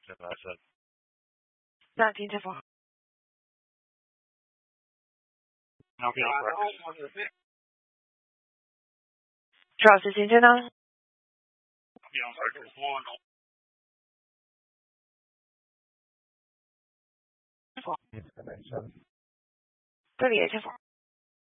那听清楚。朱老师，请接呢？这里也清楚。